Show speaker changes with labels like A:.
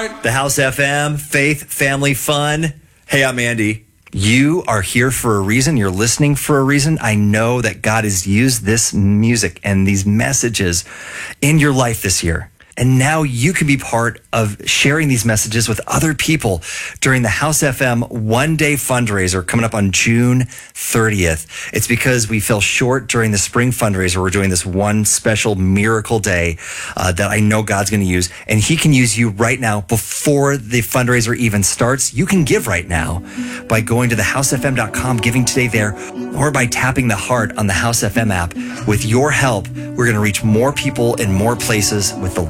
A: The House FM, faith, family, fun. Hey, I'm Andy. You are here for a reason. You're listening for a reason. I know that God has used this music and these messages in your life this year. And now you can be part of sharing these messages with other people during the House FM one-day fundraiser coming up on June 30th. It's because we fell short during the spring fundraiser. We're doing this one special miracle day that I know God's going to use. And he can use you right now before the fundraiser even starts. You can give right now by going to thehousefm.com, giving today there, or by tapping the heart on the House FM app. With your help, we're going to reach more people in more places with the